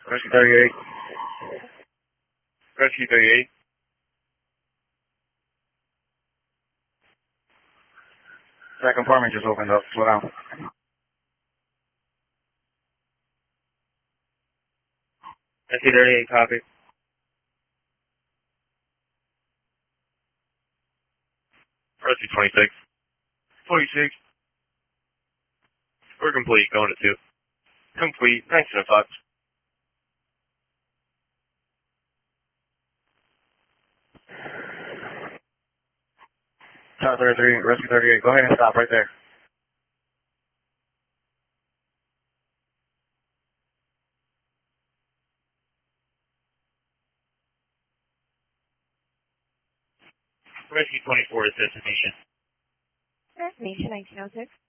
Rescue 38. Rescue 38. That compartment just opened up. Slow down. Rescue 38, copy. Rescue 26. 26. We're complete, going to 2. Complete, thanks to the Fox. Tower 33, Rescue 38, go ahead and stop right there. Rescue 24 is destination. Destination 1906.